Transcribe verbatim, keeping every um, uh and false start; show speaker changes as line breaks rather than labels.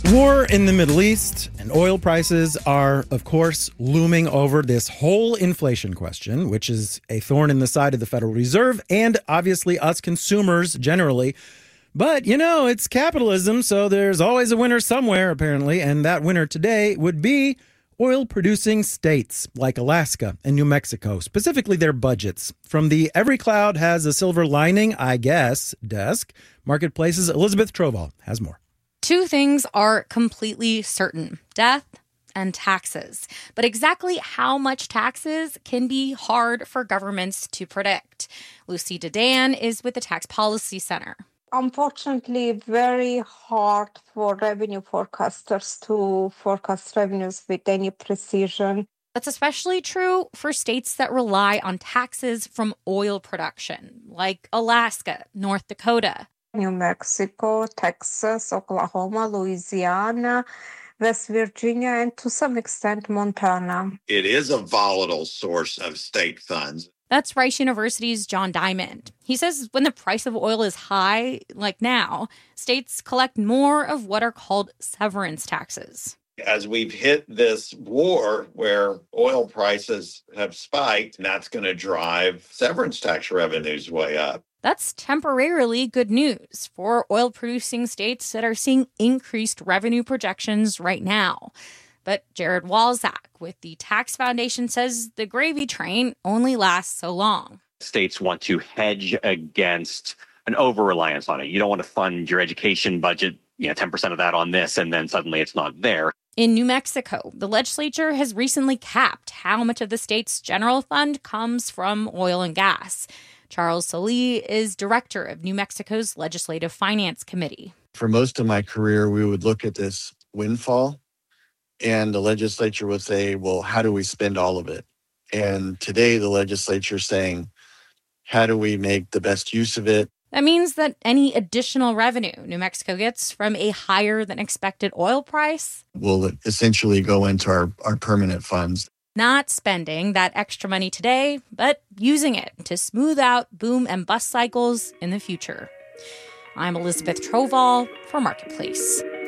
War in the Middle East and oil prices are, of course, looming over this whole inflation question, which is a thorn in the side of the Federal Reserve and obviously us consumers generally. But, you know, it's capitalism, so there's always a winner somewhere, apparently, and that winner today would be oil-producing states like Alaska and New Mexico, specifically their budgets. From the Every Cloud Has a Silver Lining, I guess, desk, Marketplace's Elizabeth Trovall has more.
Two things are completely certain: death and taxes. But exactly how much taxes can be hard for governments to predict. Lucy Dadan is with the Tax Policy Center.
Unfortunately, very hard for revenue forecasters to forecast revenues with any precision.
That's especially true for states that rely on taxes from oil production, like Alaska, North Dakota.
New Mexico, Texas, Oklahoma, Louisiana, West Virginia, and to some extent, Montana.
It is a volatile source of state funds.
That's Rice University's John Diamond. He says when the price of oil is high, like now, states collect more of what are called severance taxes.
As we've hit this war where oil prices have spiked, that's going to drive severance tax revenues way up.
That's temporarily good news for oil-producing states that are seeing increased revenue projections right now. But Jared Walczak with the Tax Foundation says the gravy train only lasts so long.
States want to hedge against an over-reliance on it. You don't want to fund your education budget, you know, ten percent of that on this, and then suddenly it's not there.
In New Mexico, the legislature has recently capped how much of the state's general fund comes from oil and gas. Charles Salee is director of New Mexico's Legislative Finance Committee.
For most of my career, we would look at this windfall, and the legislature would say, well, how do we spend all of it? And today, the legislature is saying, how do we make the best use of it?
That means that any additional revenue New Mexico gets from a higher than expected oil price
will essentially go into our, our permanent funds.
Not spending that extra money today, but using it to smooth out boom and bust cycles in the future. I'm Elizabeth Trovall for Marketplace.